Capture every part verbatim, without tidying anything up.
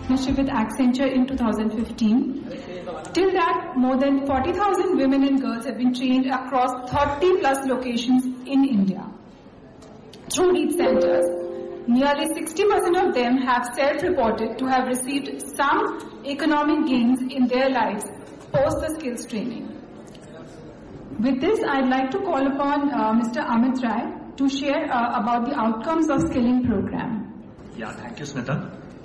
with Accenture in two thousand fifteen. Till that, more than forty thousand women and girls have been trained across thirty plus locations in India. Through these centers, nearly sixty percent of them have self-reported to have received some economic gains in their lives post the skills training. With this, I'd like to call upon uh, Mister Amit Rai to share uh, about the outcomes of skilling program. Yeah, thank you, Smita.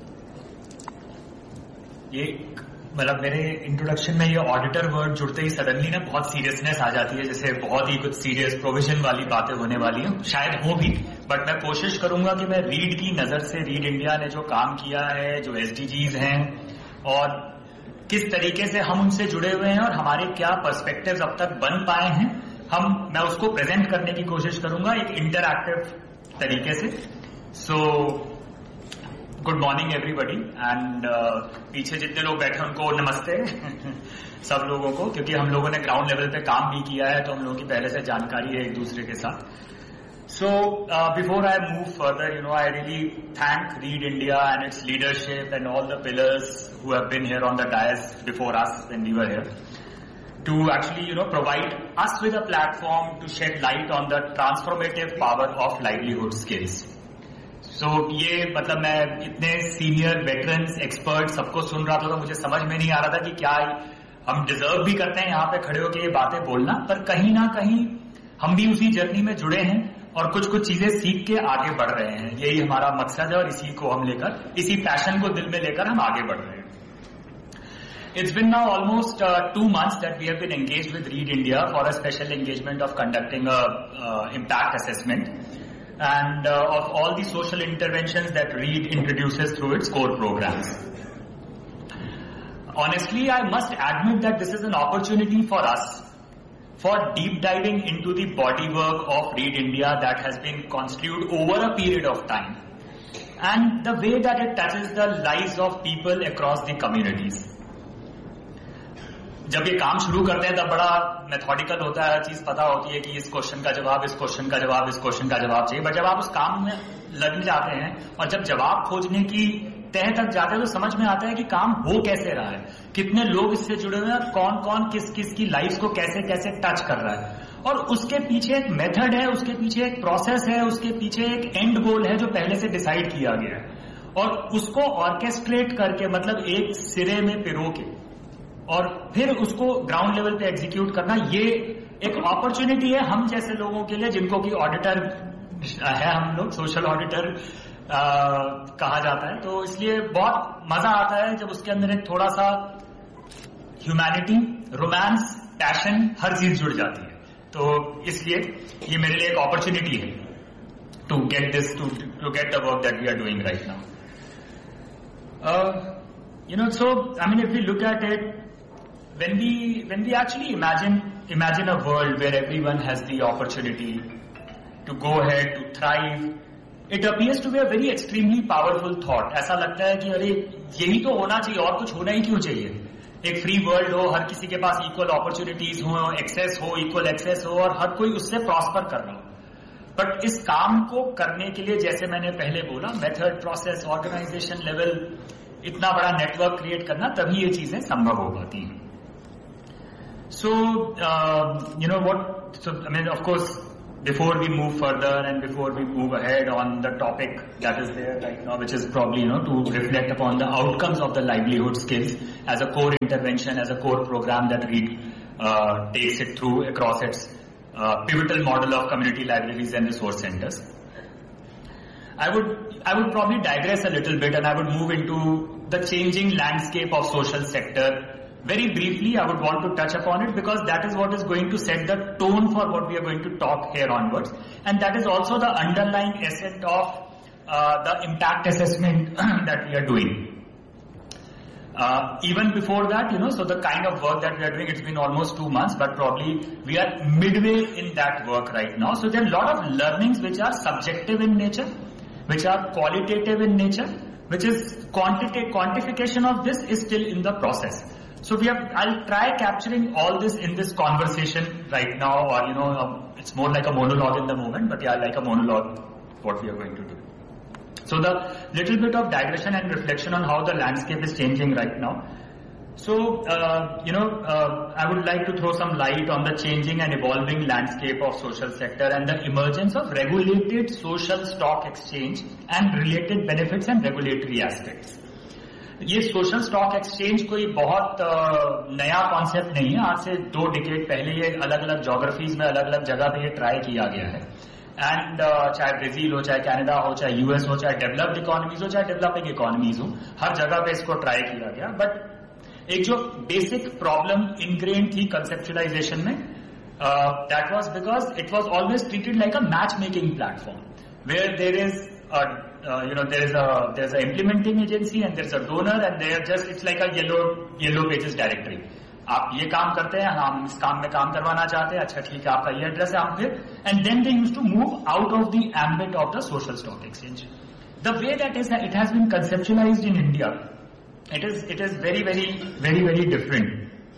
ये मतलब मेरे introduction में ये auditor word जुड़ते he suddenly ना बहुत seriousness आ जाती है, जैसे बहुत ही कुछ सीरियस प्रोविजन वाली बातें होने वाली हैं, शायद हो भी, बट मैं कोशिश करूंगा कि मैं रीड की नजर से, रीड इंडिया ने जो काम किया है, जो एसडीजीज हैं और किस तरीके से हम उनसे जुड़े हुए हैं और हमारे क्या पर्सपेक्टिव्स अब तक बन पाए हैं, हम मैं उसको प्रेजेंट करने की कोशिश करूंगा एक इंटरएक्टिव तरीके से. So good morning everybody and पीछे जितने लोग बैठे उनको नमस्ते सब लोगों को, क्योंकि हम लोगों ने ग्राउंड लेवल पे काम भी किया है तो हम लोगों की पहले से जानकारी है एक दूसरे के साथ. So uh, before I move further, you know, I really thank Read India and its leadership and all the pillars who have been here on the dais before us when we were here to actually, you know, provide us with a platform to shed light on the transformative power of livelihood skills. So ये मतलब मैं इतने senior veterans expert सबको सुन रहा था तो मुझे समझ में नहीं आ रहा था कि क्या हम डिजर्व भी करते हैं यहाँ पे खड़े होकर ये बातें बोलना, पर कहीं ना कहीं हम भी उसी जर्नी में जुड़े हैं और कुछ कुछ चीजें सीख के आगे बढ़ रहे हैं. यही हमारा मकसद है और इसी को हम लेकर, इसी पैशन को दिल में लेकर हम आगे बढ़ रहे हैं. It's been now almost uh, two months that we have been engaged with Read India for a special engagement of conducting a uh, impact assessment and uh, of all the social interventions that Read introduces through its core programs. Honestly, I must admit that this is an opportunity for us for deep diving into the bodywork of Read India that has been construed over a period of time and the way that it touches the lives of people across the communities. जब ये काम शुरू करते हैं तब बड़ा methodical होता है, चीज पता होती है कि इस क्वेश्चन का जवाब, इस क्वेश्चन का जवाब, इस क्वेश्चन का जवाब चाहिए, बट जब आप उस काम में लग जाते हैं और जब जवाब खोजने की तह तक जाते हैं तो समझ में आता है कि काम हो कैसे रहा है, कितने लोग इससे जुड़े हुए हैं और कौन कौन किस किस की लाइफ को कैसे कैसे टच कर रहा है, और उसके पीछे एक मेथड है, उसके पीछे एक प्रोसेस है, उसके पीछे एक एंड गोल है जो पहले से डिसाइड किया गया है, और उसको ऑर्केस्ट्रेट करके मतलब एक सिरे में पिरो के और फिर उसको ग्राउंड लेवल पे एग्जीक्यूट करना, ये एक अपॉर्चुनिटी है हम जैसे लोगों के लिए जिनको कि ऑडिटर है, हम लोग सोशल ऑडिटर कहा जाता है. तो इसलिए बहुत मजा आता है जब उसके अंदर एक थोड़ा सा ह्यूमैनिटी, रोमांस, पैशन, हर चीज जुड़ जाती है. तो इसलिए ये मेरे लिए एक अपॉर्चुनिटी है to get this, to to get the work that we are doing right now. You know, so I mean, if we look at it, when we when we actually imagine imagine a world where everyone has the opportunity to go ahead, to thrive, it appears to be a very extremely powerful thought. ऐसा लगता है कि अरे यही तो होना चाहिए और कुछ होना ही क्यों चाहिए. एक फ्री वर्ल्ड हो, हर किसी के पास इक्वल अपॉर्चुनिटीज हो, एक्सेस हो, इक्वल एक्सेस हो और हर कोई उससे प्रॉस्पर कर रहा हो. बट इस काम को करने के लिए जैसे मैंने पहले बोला, मेथड, प्रोसेस, ऑर्गेनाइजेशन लेवल, इतना बड़ा नेटवर्क क्रिएट करना, तभी ये चीजें संभव हो पाती हैं. So you know what, so I mean of course before we move further and before we move ahead on the topic that is there right now, which is probably, you know, to reflect upon the outcomes of the livelihood skills as a core intervention, as a core program that Read uh, takes it through across its uh, pivotal model of community libraries and resource centers. I would, I would probably digress a little bit and I would move into the changing landscape of social sector. Very briefly, I would want to touch upon it because that is what is going to set the tone for what we are going to talk here onwards. And that is also the underlying essence of uh, the impact assessment that we are doing. Uh, even before that, you know, so the kind of work that we are doing, it's been almost two months, but probably we are midway in that work right now. So there are a lot of learnings which are subjective in nature, which are qualitative in nature, which is quantitative, quantification of this is still in the process. So we have, I'll try capturing all this in this conversation right now, or you know, um, it's more like a monologue in the moment, but yeah, like a monologue, what we are going to do. So the little bit of digression and reflection on how the landscape is changing right now. So, uh, you know, uh, I would like to throw some light on the changing and evolving landscape of social sector and the emergence of regulated social stock exchange and related benefits and regulatory aspects. ये social stock exchange कोई बहुत नया concept नहीं है. आज से दो decade पहले ये अलग अलग ज्योग्राफीज में अलग अलग जगह पे ये ट्राई किया गया है. एंड uh, चाहे ब्राजील हो, चाहे कनाडा हो, चाहे यूएस हो, चाहे डेवलप्ड इकोनॉमीज हो, चाहे डेवलपिंग इकोनॉमीज हो, हर जगह पे इसको ट्राई किया गया. बट एक जो बेसिक प्रॉब्लम इनग्रेन थी कंसेप्चुलाइजेशन में, that was because it was always treated like a match making platform where there is Uh, you know, there is a there is an implementing agency and there is a donor and they are just it's like a yellow yellow pages directory. आप ये काम करते हैं, हम इस काम में काम करवाना चाहते हैं, अच्छा ठीक है आपका ये एड्रेस है, हम फिर and then they used to move out of the ambit of the social stock exchange. The way that is it has been conceptualized in India, it is it is very very very very different.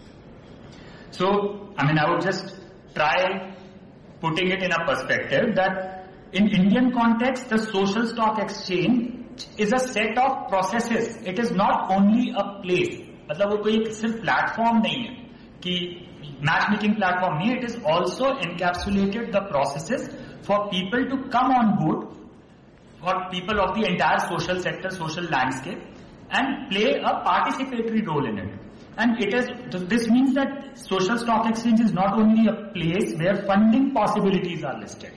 So I mean I would just try putting it in a perspective that in Indian context, the social stock exchange is a set of processes. It is not only a place. मतलब वो कोई सिर्फ platform नहीं है कि match making platform नहीं है. It is also encapsulated the processes for people to come on board, for people of the entire social sector, social landscape, and play a participatory role in it. And it is this means that social stock exchange is not only a place where funding possibilities are listed,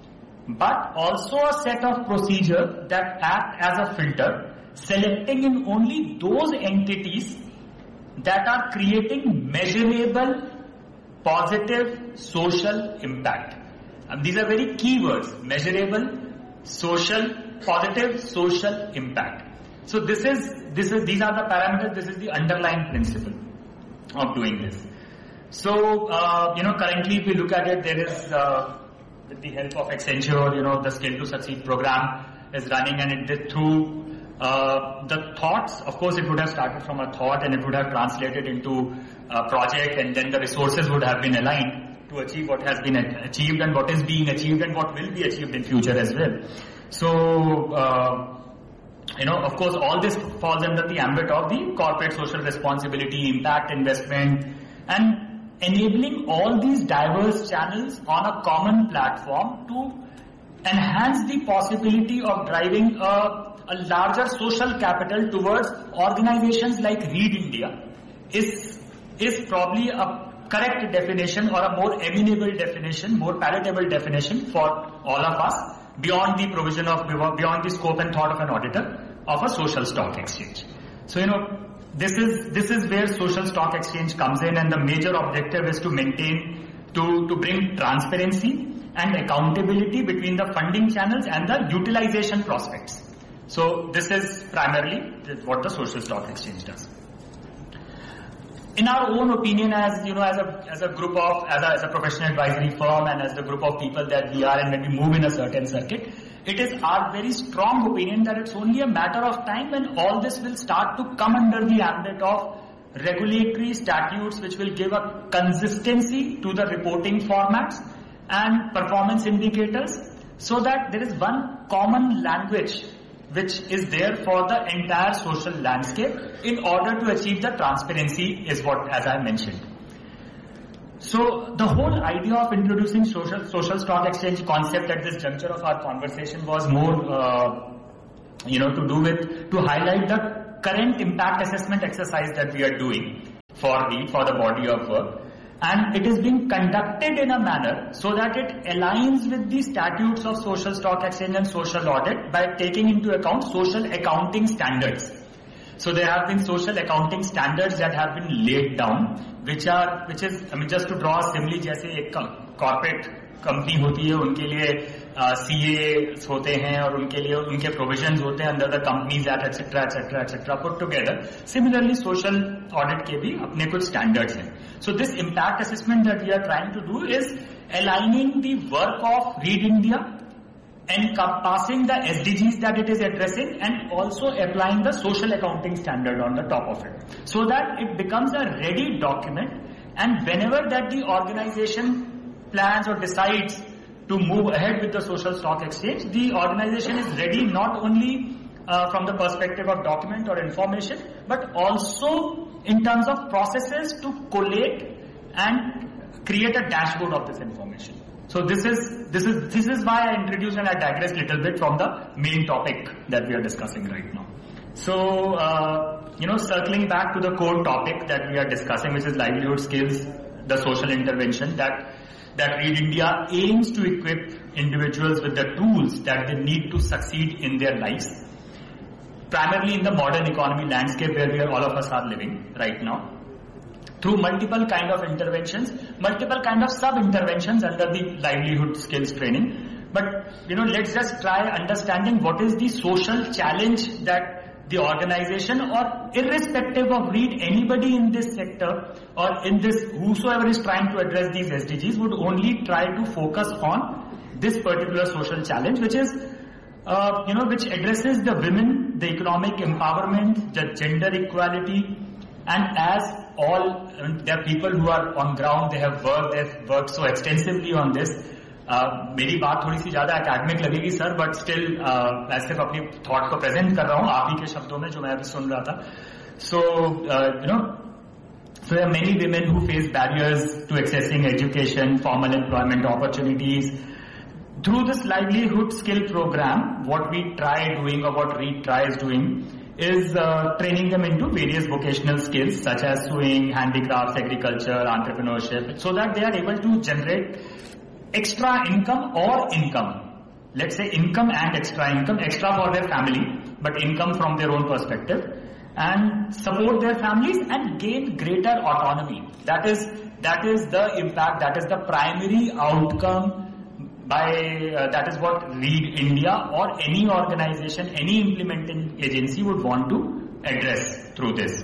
but also a set of procedure that act as a filter, selecting in only those entities that are creating measurable, positive social impact. And these are very key words: measurable, social, positive, social impact. So this is this is these are the parameters. This is the underlying principle of doing this. So uh, you know, currently if we look at it, there is. Uh, With the help of Accenture, you know, the Skill to Succeed program is running, and it did through uh, the thoughts. Of course, it would have started from a thought, and it would have translated into a project, and then the resources would have been aligned to achieve what has been achieved and what is being achieved and what will be achieved in future as well. So, uh, you know, of course, all this falls under the ambit of the corporate social responsibility, impact investment, and enabling all these diverse channels on a common platform to enhance the possibility of driving a, a larger social capital towards organizations like Read India is, is probably a correct definition or a more amenable definition, more palatable definition for all of us beyond the provision of, beyond the scope and thought of an auditor of a social stock exchange. So, you know, This is this is where social stock exchange comes in, and the major objective is to maintain, to, to bring transparency and accountability between the funding channels and the utilization prospects. So this is primarily what the social stock exchange does. In our own opinion, as you know, as a as a group of as a, as a professional advisory firm and as the group of people that we are, and when we move in a certain circuit, it is our very strong opinion that it's only a matter of time when all this will start to come under the ambit of regulatory statutes which will give a consistency to the reporting formats and performance indicators, so that there is one common language which is there for the entire social landscape in order to achieve the transparency is what, as I mentioned. So the whole idea of introducing social social stock exchange concept at this juncture of our conversation was more, uh, you know, to do with to highlight the current impact assessment exercise that we are doing for the for the body of work, and it is being conducted in a manner so that it aligns with the statutes of social stock exchange and social audit by taking into account social accounting standards. So there have been social accounting standards that have been laid down, which are, which is, I mean, just to draw a simile, जैसे एक corporate company होती है, उनके लिए C A होते हैं और उनके लिए उनके provisions होते हैं under the Companies Act, et cetera, et cetera, et cetera, put together. Similarly, social audit के भी अपने कुछ standards हैं. So this impact assessment that we are trying to do is aligning the work of Read India, encompassing the S D Gs that it is addressing, and also applying the social accounting standard on the top of it, so that it becomes a ready document, and whenever that the organization plans or decides to move ahead with the social stock exchange, the organization is ready not only uh, from the perspective of document or information, but also in terms of processes to collate and create a dashboard of this information. So this is this is this is why I introduced and I digress a little bit from the main topic that we are discussing right now. So uh, you know, circling back to the core topic that we are discussing, which is livelihood skills, the social intervention that that READ India aims to equip individuals with the tools that they need to succeed in their lives, primarily in the modern economy landscape where we are, all of us are living right now, through multiple kind of interventions, multiple kind of sub-interventions under the livelihood skills training. But, you know, let's just try understanding what is the social challenge that the organization, or irrespective of READ, anybody in this sector or in this, whosoever is trying to address these S D Gs would only try to focus on this particular social challenge, which is, uh, you know, which addresses the women, the economic empowerment, the gender equality, and as all, I mean, there are people who are on ground, they have worked, they have worked so extensively on this. Uh, मेरी बात थोड़ी सी ज्यादा academic लगेगी sir, but still मैं सिर्फ अपनी thought को present कर रहा हूँ आप ही के शब्दों में जो मैं अभी सुन रहा था. So you know, so there are many women who face barriers to accessing education, formal employment opportunities. Through this livelihood skill program, what we try doing, or what READ tries doing, is uh, training them into various vocational skills such as sewing, handicrafts, agriculture, entrepreneurship, so that they are able to generate extra income or income. Let's say income and extra income, extra for their family, but income from their own perspective, and support their families and gain greater autonomy. That is, that is the impact, that is the primary outcome by, uh, that is what READ India or any organization, any implementing agency would want to address through this.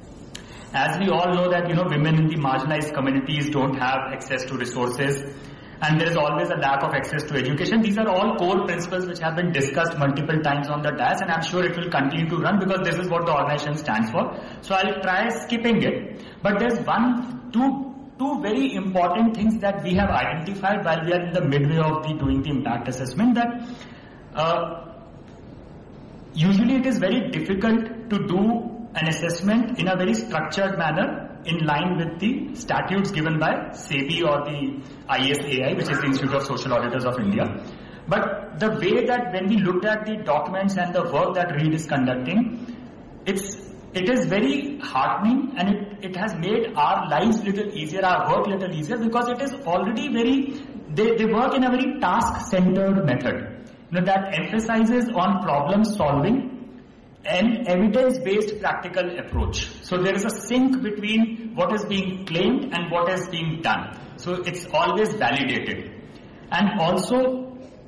As we all know that, you know, women in the marginalized communities don't have access to resources, and there is always a lack of access to education. These are all core principles which have been discussed multiple times on the D A S, and I'm sure it will continue to run because this is what the organization stands for. So I'll try skipping it. But there's one, two, two very important things that we have identified while we are in the midway of the doing the impact assessment, that uh, usually it is very difficult to do an assessment in a very structured manner in line with the statutes given by SEBI or the I S A I, which is the Institute of Social Auditors of India. But the way that when we looked at the documents and the work that READ is conducting, it's it is very heartening, and it, it has made our lives little easier, our work little easier, because it is already very, they, they work in a very task-centered method, you know, that emphasizes on problem solving and evidence-based practical approach. So there is a sync between what is being claimed and what is being done. So it's always validated. And also,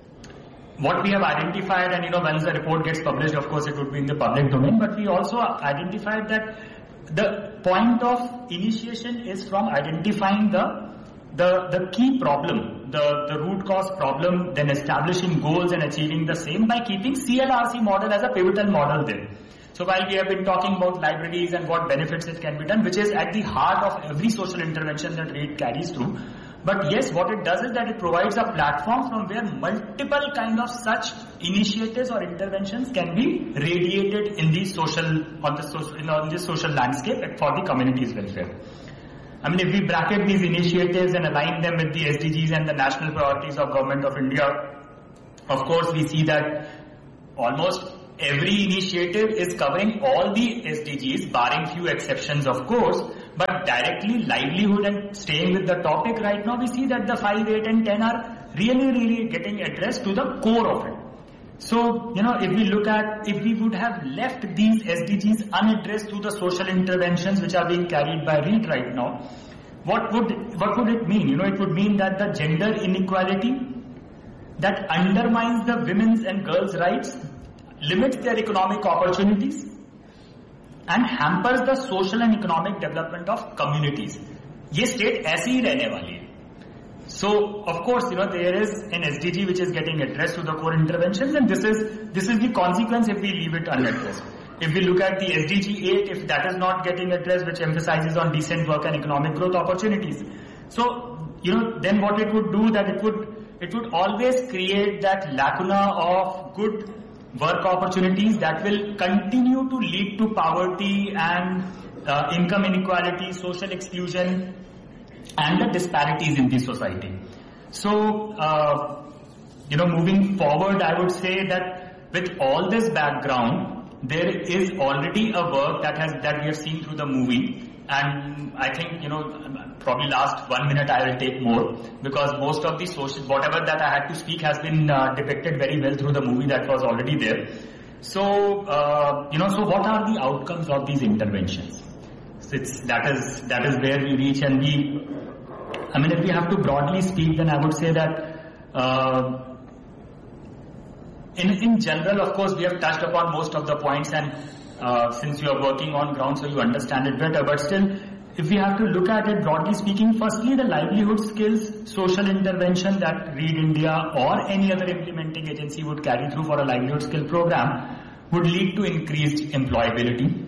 what we have identified, and you know, once the report gets published, of course it would be in the public domain, but we also identified that the point of initiation is from identifying the the, the key problem, the, the root cause problem, then establishing goals and achieving the same by keeping C L R C model as a pivotal model there. So while we have been talking about libraries and what benefits it can be done, which is at the heart of every social intervention that READ carries through, but yes, what it does is that it provides a platform from where multiple kind of such initiatives or interventions can be radiated in the social, on the social, in on the social landscape for the community's welfare. I mean, if we bracket these initiatives and align them with the S D Gs and the national priorities of Government of India, of course we see that almost every initiative is covering all the S D Gs, barring few exceptions of course, but directly livelihood and staying with the topic right now, we see that the five, eight and ten are really, really getting addressed to the core of it. So, you know, if we look at, if we would have left these S D Gs unaddressed through the social interventions which are being carried by READ right now, what would, what would it mean? You know, it would mean that the gender inequality that undermines the women's and girls' rights, limits their economic opportunities, and hampers the social and economic development of communities. ये state ऐसी ही रहने वाली है. So, of course, you know, there is an S D G which is getting addressed to the core interventions, and this is, this is the consequence if we leave it unaddressed. If we look at the S D G eight, if that is not getting addressed, which emphasizes on decent work and economic growth opportunities. So, you know, then what it would do, that it would it would always create that lacuna of good work opportunities that will continue to lead to poverty and uh, income inequality, social exclusion, and the disparities in the society. So, uh, you know, moving forward, I would say that with all this background, there is already a work that has that we have seen through the movie, and I think, you know, probably last one minute I will take more, because most of the social, whatever that I had to speak has been uh, depicted very well through the movie that was already there. So, uh, you know, so what are the outcomes of these interventions? It's, that is that is where we reach, and we, I mean, if we have to broadly speak, then I would say that uh, in in general, of course, we have touched upon most of the points, and uh, since you are working on ground, so you understand it better. But still, if we have to look at it broadly speaking, firstly, the livelihood skills social intervention that READ India or any other implementing agency would carry through for a livelihood skill program would lead to increased employability.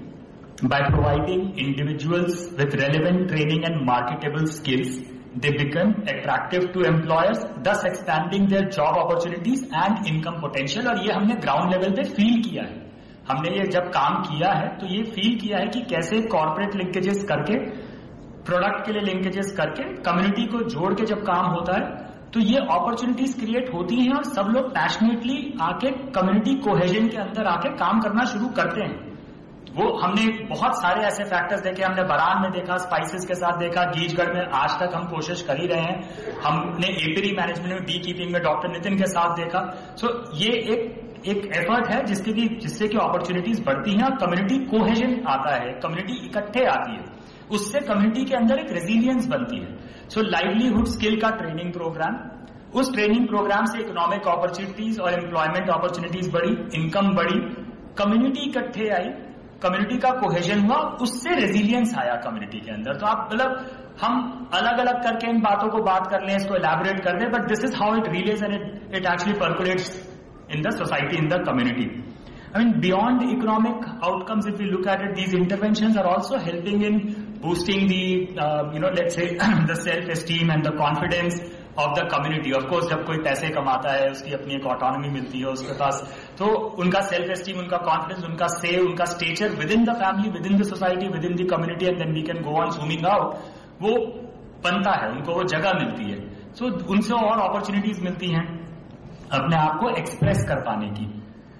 By providing individuals with relevant training and marketable skills, they become attractive to employers, thus expanding their job opportunities and income potential. और ये हमने ground level पे feel किया है. हमने ये जब काम किया है तो ये feel किया है कि कैसे corporate linkages करके, product के लिए linkages करके, community को जोड़ के जब काम होता है तो ये opportunities create होती हैं और सब लोग passionately आके community cohesion के अंदर आके काम करना शुरू करते हैं. वो हमने बहुत सारे ऐसे फैक्टर्स देखे, हमने बरान में देखा, स्पाइसेस के साथ देखा, गीजगढ़ में आज तक हम कोशिश कर ही रहे हैं, हमने एपीरी मैनेजमेंट में, बी कीपिंग में डॉक्टर नितिन के साथ देखा. सो so, ये एक एक एफर्ट है जिसके की जिससे कि अपॉर्चुनिटीज बढ़ती हैं और कम्युनिटी कोहेजन आता है, कम्युनिटी इकट्ठे आती है, उससे कम्युनिटी के अंदर एक रेजिलियंस बनती है. सो लाइवलीहुड स्किल का ट्रेनिंग प्रोग्राम, उस ट्रेनिंग प्रोग्राम से इकोनॉमिक अपॉर्चुनिटीज और एम्प्लॉयमेंट अपॉर्चुनिटीज बढ़ी, इनकम बढ़ी, कम्युनिटी इकट्ठे आई, कम्युनिटी का कोहेजन हुआ, उससे रेजिलियंस आया कम्युनिटी के अंदर. तो आप मतलब हम अलग अलग करके इन बातों को बात कर लें, इसको एलैबोरेट कर लें, but this is how it release and it it actually percolates in the society, in the community. I mean, beyond economic outcomes, if we look at it, these interventions are also helping in boosting the, uh, you know, let's say the self-esteem and the confidence of the community. Of course, जब कोई पैसे कमाता है, उसकी अपनी एक autonomy मिलती है उसके पास, तो उनका self-esteem, उनका confidence, उनका say, उनका stature within the family, within the society, within the community, and then we can go on zooming out, वो बनता है, उनको वो जगह मिलती है. So उनसे और opportunities मिलती हैं अपने आप को express कर पाने की.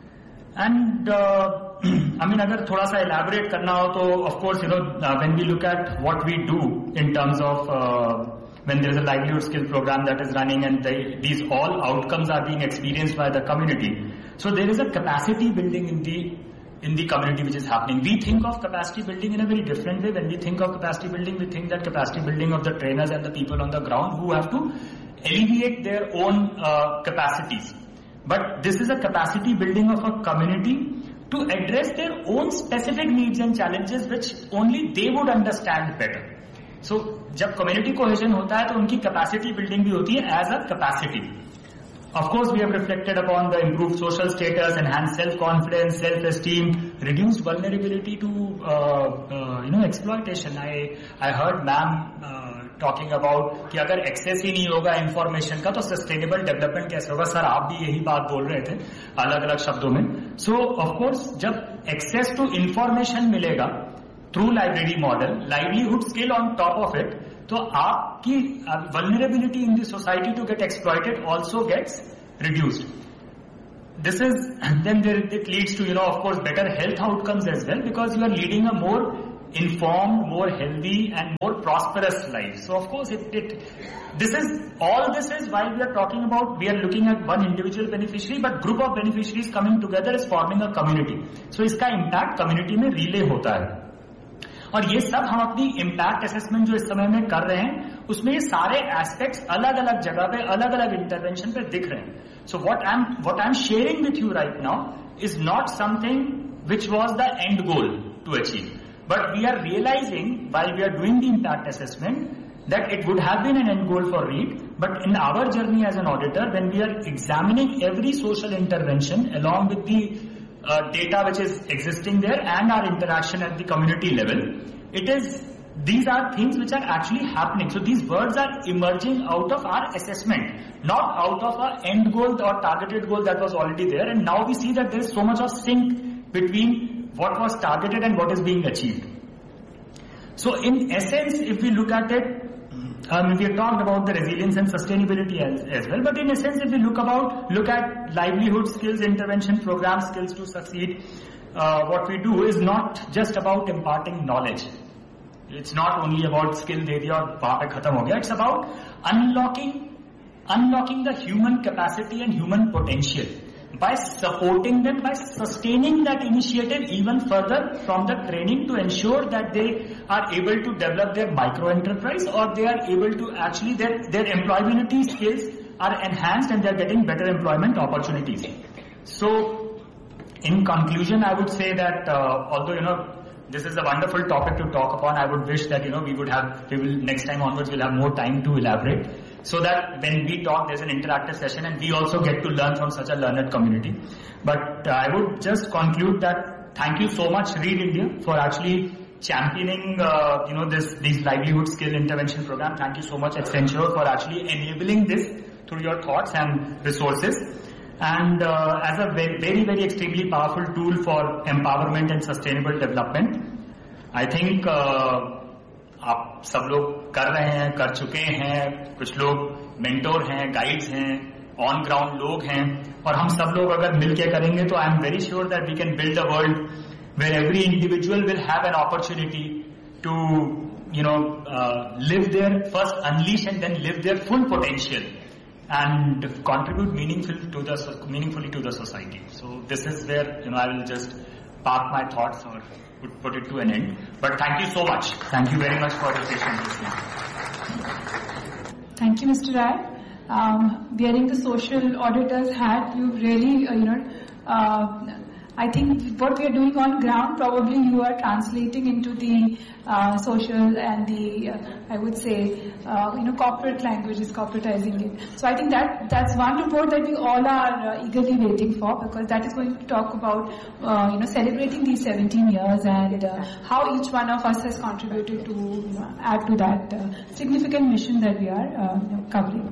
And uh, I mean, अगर थोड़ा सा elaborate करना हो तो of course, you know, uh, when we look at what we do in terms of uh, when there is a livelihood skill program that is running and they, these all outcomes are being experienced by the community. So there is a capacity building in the in the community which is happening. We think of capacity building in a very different way. When we think of capacity building, we think that capacity building of the trainers and the people on the ground who have to alleviate their own uh, capacities. But this is a capacity building of a community to address their own specific needs and challenges which only they would understand better. So, जब community cohesion होता है तो उनकी capacity building भी होती है as a capacity. Of course, we have reflected upon the improved social status, enhanced self-confidence, self-esteem, reduced vulnerability to uh, uh, you know exploitation. I I heard ma'am uh, talking about कि अगर access ही नहीं होगा information का तो sustainable development कैसे होगा. Sir आप भी यही बात बोल रहे थे अलग अलग शब्दों में. So of course जब access to information मिलेगा through library model, livelihood skill on top of it, तो आपकी vulnerability in the society to get exploited also gets reduced. This is, then there, it leads to, you know, of course, better health outcomes as well, because you are leading a more informed, more healthy and more prosperous life. So of course, it, it this is, all this is while we are talking about, we are looking at one individual beneficiary, but group of beneficiaries coming together is forming a community. So इसका impact community में relay होता है. और ये सब हम अपनी impact assessment जो इस समय में कर रहे हैं उसमें ये सारे एस्पेक्ट्स अलग अलग जगह पे अलग अलग इंटरवेंशन पे दिख रहे हैं. So what I am what I am sharing with you right now is not something which was the end goal to achieve, but we are realising while we are doing the impact assessment that it would have been an end goal for READ, but in our journey as an auditor, when we are examining every social intervention along with the uh, data which is existing there and our interaction at the community level, it is these are things which are actually happening. So these words are emerging out of our assessment, not out of our end goal or targeted goal that was already there. And now we see that there is so much of sync between what was targeted and what is being achieved. So in essence, if we look at it, um, we have talked about the resilience and sustainability as, as well. But in essence, if we look about look at livelihood skills intervention program skills to succeed, uh, what we do is not just about imparting knowledge. It's not only about skill दे दिया और वहाँ पे खत्म हो गया. It's about unlocking, unlocking the human capacity and human potential by supporting them, by sustaining that initiative even further from the training to ensure that they are able to develop their micro enterprise, or they are able to actually their their employability skills are enhanced and they are getting better employment opportunities. So, in conclusion, I would say that uh, although you know. This is a wonderful topic to talk upon. I would wish that, you know, we would have, we will, next time onwards, we'll have more time to elaborate. So that when we talk, there's an interactive session and we also get to learn from such a learned community. But uh, I would just conclude that thank you so much, Read India, for actually championing, uh, you know, this, these livelihood skill intervention program. Thank you so much, Accenture, for actually enabling this through your thoughts and resources. And uh, as a very, very, very extremely powerful tool for empowerment and sustainable development, I think uh, आप सब लोग कर रहे हैं, कर चुके हैं, कुछ लोग मेंटोर हैं, गाइड्स हैं, ऑन ग्राउंड लोग हैं, और हम सब लोग अगर मिलके करेंगे तो I am very sure that we can build a world where every individual will have an opportunity to, you know, uh, live their first unleash and then live their full potential and contribute meaningful to the meaningfully to the society. So this is where, you know, I will just park my thoughts or put it to an end. But thank you so much. Thank you very much for your patient listening. Thank you, Mister Rai. Um, wearing the social auditor's hat, you really, uh, you know, uh, I think what we are doing on ground, probably you are translating into the uh, social and the, uh, I would say, uh, you know, corporate languages, corporatizing it. So I think that that's one report that we all are uh, eagerly waiting for, because that is going to talk about, uh, you know, celebrating these seventeen years and uh, how each one of us has contributed to, you know, add to that uh, significant mission that we are uh, you know, covering.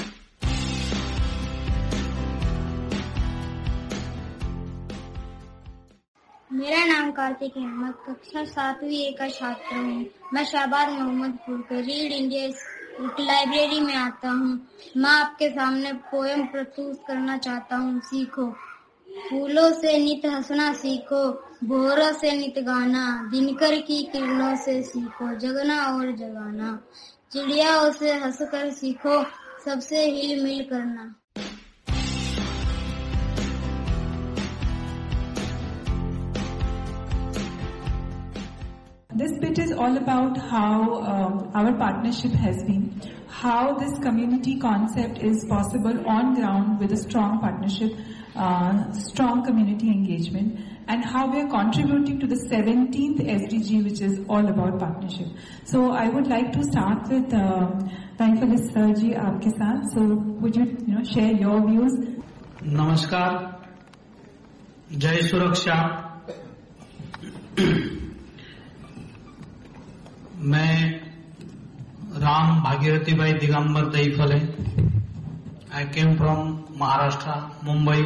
मेरा नाम कार्तिक अहमद, कक्षा सातवीं ए का छात्र हूँ। मैं शाहबाद मोहम्मदपुर के read India library में आता हूँ। मैं आपके सामने पोएम प्रस्तुत करना चाहता हूँ। सीखो, फूलों से नित हंसना सीखो, भोरों से नित गाना, दिनकर की किरणों से सीखो, जगना और जगाना, चिड़ियाओं से हंसकर सीखो, सबसे हिल मिल करना। This bit is all about how um, our partnership has been, how this community concept is possible on ground with a strong partnership, uh, strong community engagement, and how we are contributing to the seventeenth S D G, which is all about partnership. So I would like to start with Thankfully Sir ji aapke saath. So would you, you know, share your views? Namaskar, Jai Suraksha. मैं राम भागीरथी भाई दिगंबर तईफले, आई came from Maharashtra, Mumbai.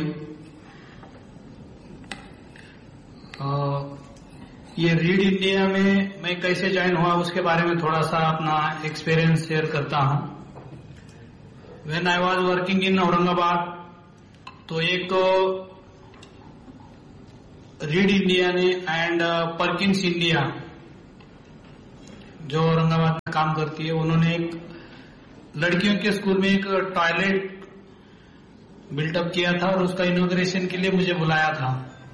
ये read India में मैं कैसे join हुआ उसके बारे में थोड़ा सा अपना एक्सपीरियंस शेयर करता हूं। When I was working in Aurangabad, तो एक तो रीड इंडिया ने एंड परकिंस इंडिया जो औरंगाबाद में काम करती है, उन्होंने एक लड़कियों के स्कूल में एक टॉयलेट बिल्टअप किया था और उसका इनॉग्रेशन के लिए मुझे बुलाया था।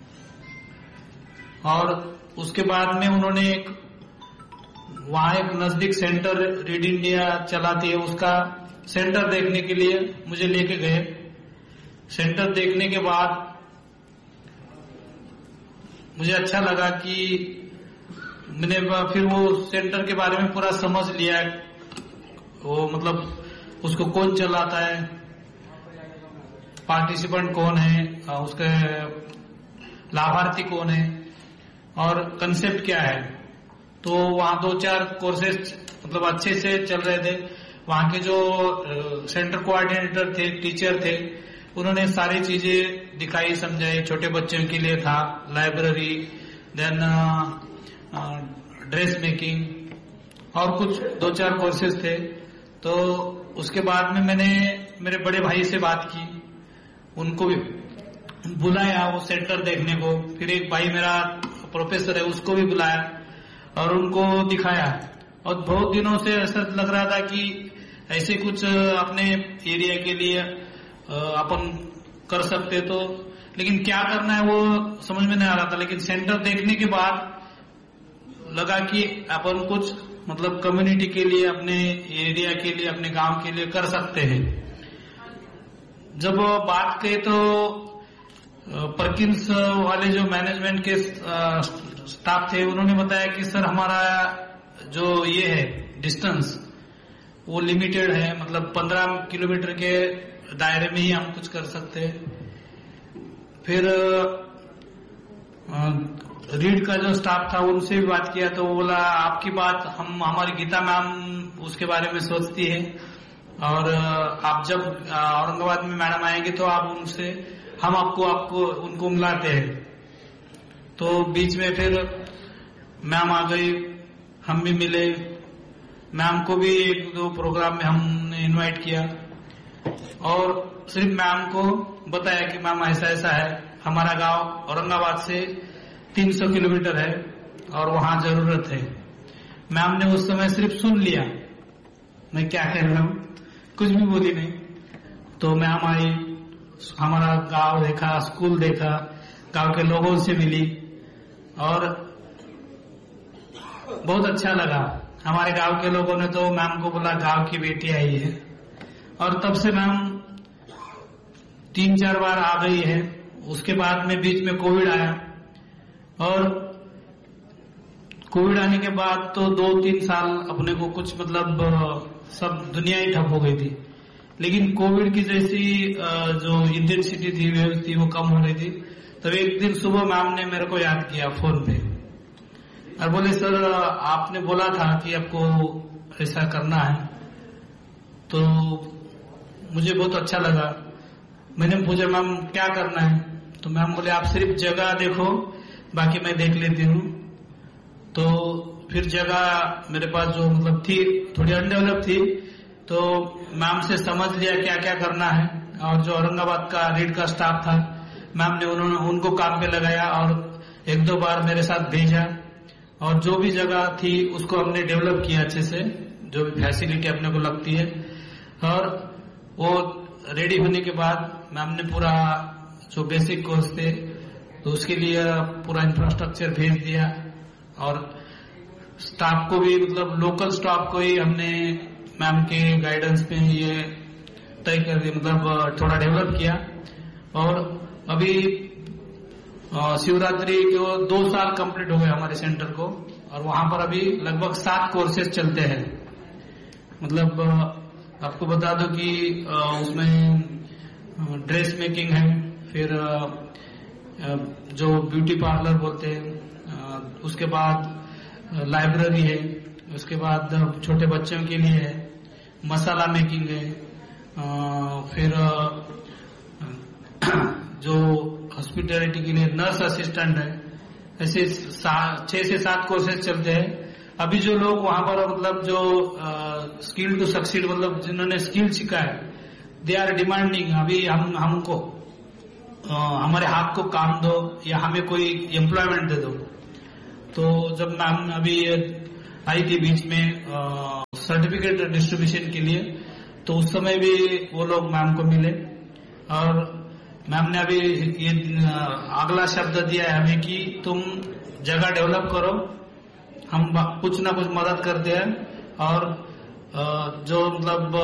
और उसके बाद में उन्होंने एक वहां एक नजदीक सेंटर रीड इंडिया चलाती है, उसका सेंटर देखने के लिए मुझे लेके गए। सेंटर देखने के बाद मुझे अच्छा लगा कि मैंने फिर वो सेंटर के बारे में पूरा समझ लिया, वो मतलब उसको कौन चलाता है, पार्टिसिपेंट कौन है, उसके लाभार्थी कौन है और कंसेप्ट क्या है। तो वहाँ दो चार कोर्सेज मतलब अच्छे से चल रहे थे। वहाँ के जो सेंटर कोऑर्डिनेटर थे, टीचर थे, उन्होंने सारी चीजें दिखाई समझाई। छोटे बच्चों के लिए था लाइब्रेरी, देन ड्रेस मेकिंग और कुछ दो चार कोर्सेज थे। तो उसके बाद में मैंने मेरे बड़े भाई से बात की, उनको भी बुलाया वो सेंटर देखने को। फिर एक भाई मेरा प्रोफेसर है, उसको भी बुलाया और उनको दिखाया। और बहुत दिनों से ऐसा लग रहा था कि ऐसे कुछ अपने एरिया के लिए अपन कर सकते, तो लेकिन क्या करना है वो समझ में नहीं आ रहा था। लेकिन सेंटर देखने के बाद लगा कि अपन कुछ मतलब कम्युनिटी के लिए, अपने एरिया के लिए, अपने गांव के लिए कर सकते हैं। जब बात कही तो परकिंस वाले जो मैनेजमेंट के स्टाफ थे, उन्होंने बताया कि सर हमारा जो ये है डिस्टेंस वो लिमिटेड है, मतलब पंद्रह किलोमीटर के दायरे में ही हम कुछ कर सकते हैं। फिर रीड का जो स्टाफ था उनसे भी बात किया, तो वो बोला आपकी बात हम हमारी गीता मैम उसके बारे में सोचती है, और आप जब औरंगाबाद में मैडम आएंगे तो आप उनसे हम आपको आपको उनको मिलाते हैं। तो बीच में फिर मैम आ गई, हम भी मिले। मैम को भी एक दो प्रोग्राम में हमने इनवाइट किया और सिर्फ मैम को बताया कि मैम ऐसा ऐसा है, हमारा गांव औरंगाबाद से तीन सौ किलोमीटर है और वहां जरूरत है। मैम ने उस समय सिर्फ सुन लिया, मैं क्या कह रहा हूँ, कुछ भी बोली नहीं। तो मैम आई, हमारा गांव देखा, स्कूल देखा, गांव के लोगों से मिली और बहुत अच्छा लगा। हमारे गांव के लोगों ने तो मैम को बोला गांव की बेटी आई है, और तब से मैम तीन चार बार आ गई है। उसके बाद में बीच में कोविड आया, और कोविड आने के बाद तो दो तीन साल अपने को कुछ मतलब सब दुनिया ही ठप हो गई थी। लेकिन कोविड की जैसी जो इंटेंसिटी थी, वेव थी, वो कम हो रही थी। तब एक दिन सुबह मैम ने मेरे को याद किया फोन पे और बोले सर आपने बोला था कि आपको ऐसा करना है। तो मुझे बहुत अच्छा लगा। मैंने पूछा मैम क्या करना है, तो मैम बोले आप सिर्फ जगह देखो, बाकी मैं देख लेती हूँ। तो फिर जगह मेरे पास जो मतलब थी थोड़ी अनडेवलप थी, तो मैम से समझ लिया क्या क्या करना है। और जो औरंगाबाद का रीड का स्टाफ था, मैम ने उन्होंने उनको काम पे लगाया और एक दो बार मेरे साथ भेजा, और जो भी जगह थी उसको हमने डेवलप किया अच्छे से, जो भी फैसिलिटी अपने को लगती है। और वो रेडी होने के बाद मैम ने पूरा जो बेसिक कोर्स थे तो उसके लिए पूरा इंफ्रास्ट्रक्चर भेज दिया, और स्टाफ को भी मतलब लोकल स्टाफ को ही हमने मैम के गाइडेंस में ये तय कर दिया, मतलब थोड़ा डेवलप किया। और अभी शिवरात्रि को दो साल कंप्लीट हो गए हमारे सेंटर को, और वहां पर अभी लगभग सात कोर्सेज चलते हैं। मतलब आपको बता दो कि उसमें ड्रेस मेकिंग है, फिर जो ब्यूटी पार्लर बोलते हैं, उसके बाद लाइब्रेरी है, उसके बाद छोटे बच्चों के लिए है, मसाला मेकिंग है, फिर जो हॉस्पिटैलिटी के लिए नर्स असिस्टेंट है। ऐसे छह से सात कोर्सेज चलते हैं। अभी जो लोग वहां पर मतलब जो स्किल टू सक्सीड, मतलब जिन्होंने स्किल सीखा है, दे आर डिमांडिंग अभी हम हमको आ, हमारे हाथ को काम दो या हमें कोई एम्प्लॉयमेंट दे दो। तो जब मैम अभी आई थी बीच में सर्टिफिकेट डिस्ट्रीब्यूशन के लिए, तो उस समय भी वो लोग मैम को मिले, और मैम ने अभी ये अगला शब्द दिया है हमें कि तुम जगह डेवलप करो, हम कुछ ना कुछ मदद करते हैं। और जो मतलब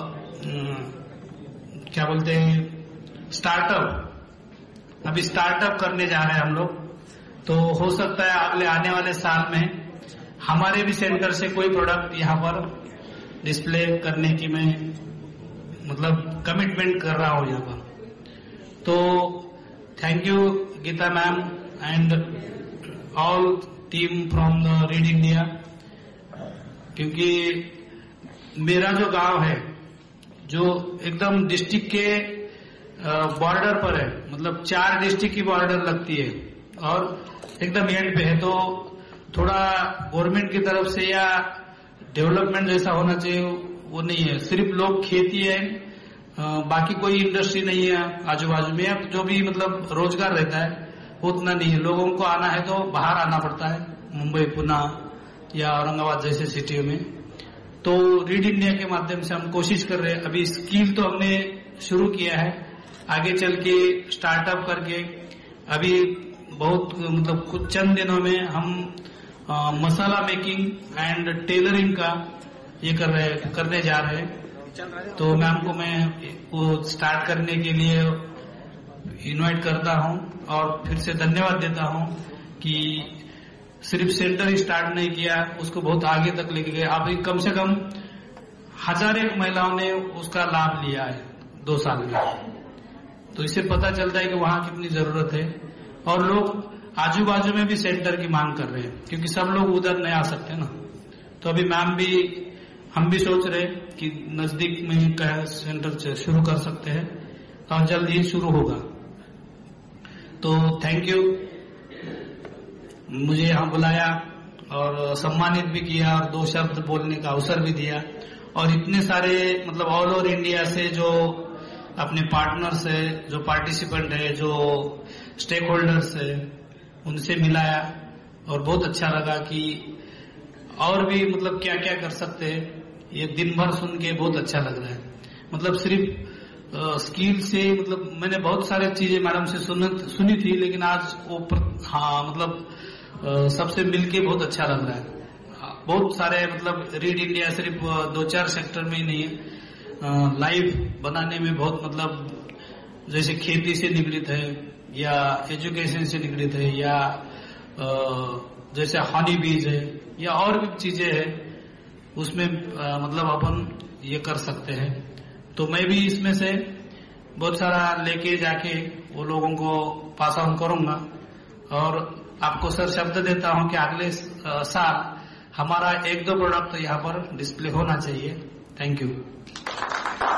क्या बोलते हैं स्टार्टअप, अभी स्टार्टअप करने जा रहे हैं हम लोग। तो हो सकता है अगले आने वाले साल में हमारे भी सेंटर से कोई प्रोडक्ट यहाँ पर डिस्प्ले करने की मैं मतलब कमिटमेंट कर रहा हूँ यहाँ पर। तो thank you Gita ma'am and all team from the read India, क्योंकि मेरा जो गांव है जो एकदम डिस्ट्रिक्ट के बॉर्डर पर है, मतलब चार डिस्ट्रिक्ट की बॉर्डर लगती है और एकदम एंड पे है, तो थोड़ा गवर्नमेंट की तरफ से या डेवलपमेंट जैसा होना चाहिए वो नहीं है। सिर्फ लोग खेती है, बाकी कोई इंडस्ट्री नहीं है आजू बाजू में, जो भी मतलब रोजगार रहता है वो उतना नहीं है। लोगों को आना है तो बाहर आना पड़ता है, मुंबई, पुणे या औरंगाबाद जैसे सिटियों में। तो रीड इंडिया के माध्यम से हम कोशिश कर रहे हैं। अभी स्कीम तो हमने शुरू किया है, आगे चल के स्टार्टअप करके अभी बहुत मतलब कुछ चंद दिनों में हम आ, मसाला मेकिंग एंड टेलरिंग का ये कर रहे करने जा रहे हैं। तो मैम को मैं वो स्टार्ट करने के लिए इनवाइट करता हूं और फिर से धन्यवाद देता हूं कि सिर्फ सेंटर ही स्टार्ट नहीं किया, उसको बहुत आगे तक लेके गए। अभी कम से कम हजार एक महिलाओं ने उसका लाभ लिया है दो साल में। तो इससे पता चलता है कि वहां कितनी जरूरत है और लोग आजू बाजू में भी सेंटर की मांग कर रहे हैं, क्योंकि सब लोग उधर नहीं आ सकते ना। तो अभी मैम भी हम भी सोच रहे कि नजदीक में कहीं सेंटर शुरू कर सकते हैं और जल्द ही शुरू होगा। तो थैंक यू, मुझे यहाँ बुलाया और सम्मानित भी किया और दो शब्द बोलने का अवसर भी दिया। और इतने सारे मतलब ऑल ओवर इंडिया से जो अपने पार्टनर्स है, जो पार्टिसिपेंट है, जो स्टेक होल्डर्स है, उनसे मिलाया और बहुत अच्छा लगा कि और भी मतलब क्या क्या कर सकते हैं। ये दिन भर सुन के बहुत अच्छा लग रहा है। मतलब सिर्फ स्किल से मतलब मैंने बहुत सारी चीजें मैडम से सुन, सुनी थी, लेकिन आज वो हाँ मतलब आ, सबसे मिलके बहुत अच्छा लग रहा है। बहुत सारे मतलब रीड इंडिया सिर्फ दो चार सेक्टर में ही नहीं है, लाइव बनाने में बहुत मतलब जैसे खेती से निगडित है या एजुकेशन से निगडित है या जैसे हनी बीज है या और भी चीजें है, उसमें मतलब अपन ये कर सकते हैं। तो मैं भी इसमें से बहुत सारा लेके जाके वो लोगों को पास ऑन करूंगा और आपको सर शब्द देता हूं कि अगले साल हमारा एक दो प्रोडक्ट यहाँ पर डिस्प्ले होना चाहिए। Thank you.